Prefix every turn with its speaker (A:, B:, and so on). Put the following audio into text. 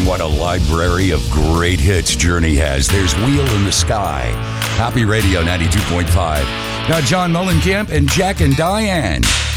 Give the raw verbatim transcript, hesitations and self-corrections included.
A: And what a library of great hits Journey has. There's Wheel in the Sky. Happy Radio ninety-two point five. Now, John Mellencamp and Jack and Diane.